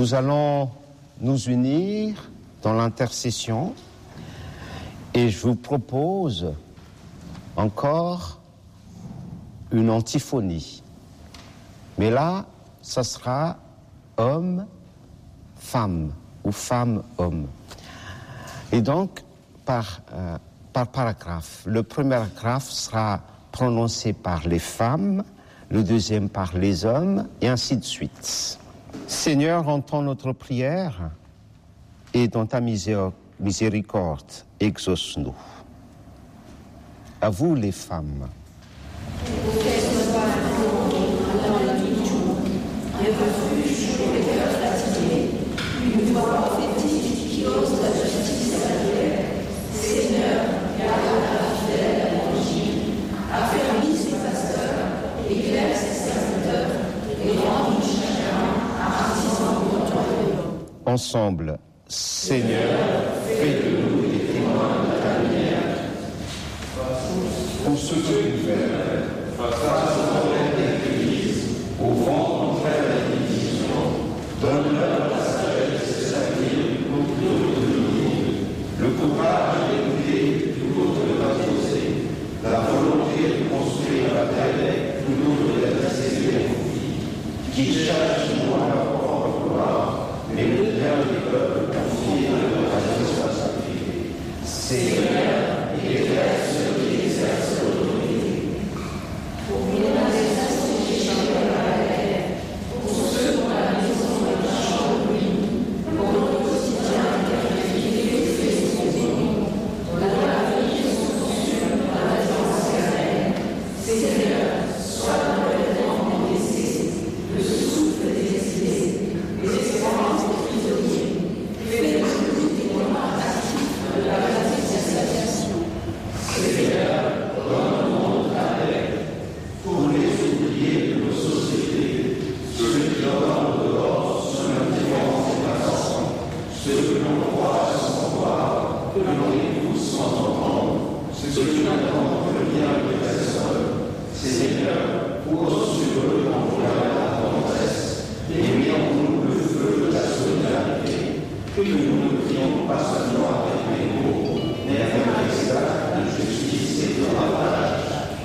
Nous allons nous unir dans l'intercession et je vous propose encore une antiphonie. Mais là, ça sera homme-femme ou femme-homme. Et donc, par paragraphe. Le premier paragraphe sera prononcé par les femmes, le deuxième par les hommes, et ainsi de suite. Seigneur, entends notre prière et dans ta miséricorde, exauce-nous. À vous les femmes. Ensemble, Seigneur, fais de nous des témoins de ta lumière. Pour ceux qui veulent, face au problème de l'Église, au vent contraire à la division, donne-leur la sagesse et l'avenir pour l'autonomie, le courage d'écouter plutôt que de l'imposer, la volonté de construire la paix plutôt que de la distribuer, qui cherche moins leur propre gloire, mais le bien des peuples confiés à leur responsabilité. Seigneur, exerce ceux qui exercent l'autorité. Pour les institutions de la paix, pour ceux dont la maison est un champ de ruines, pour le quotidien sacrifié et fait son nom, dont la vie sont conçues par la défense éternelle. Seigneur, sois dans le vêtement blessé, le souffle des exilés, les espérances des prisonniers, fais de nous des témoins actifs de la réconciliation. Seigneur, donne-nous ta paix. Pour les oubliés de nos sociétés, ceux qui dorment dehors sous l'indifférence des passants, ceux que l'on croit sans voir, que l'on écoute sans entendre, ceux qui n'attendent que le bien de personne. Seigneur, pose sur eux l'envoi la tendresse, et mets en nous le feu de la solidarité, que nous ne prions pas seulement avec les mots, mais avec l'exact de justice et de ravage.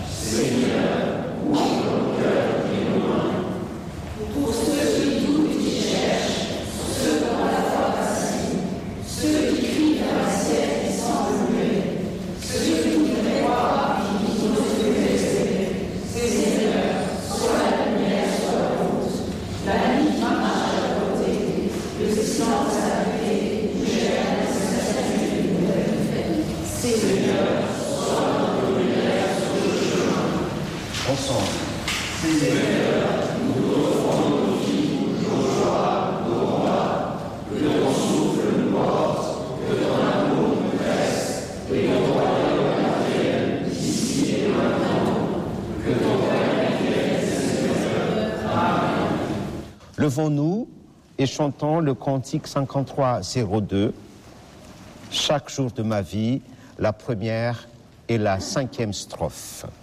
Seigneur, ouvre nos cœurs et nos mains. Pour ceux qui doutent et qui cherchent, ceux dont la foi vacille, ceux qui crient vers un ciel qui semble muet, ceux qui voudraient croire et qui n'osent plus espérer. Seigneur, soit la lumière, soit l'ombre, la nuit qui marche à la côté, le silence à la paix, où gère la satisfaction d'une nouvelle fête. Seigneur, sois notre lumière sur le chemin. Ensemble. Seigneur, nous offrons nos vies, nos joies, nos combats, que ton souffle nous porte, que ton amour nous presse, et ton royaume matériel d'ici et maintenant, que ton règne vienne, Seigneur. Amen. Levons-nous et chantons le cantique 53-02, chaque jour de ma vie, la première et la 5e strophe.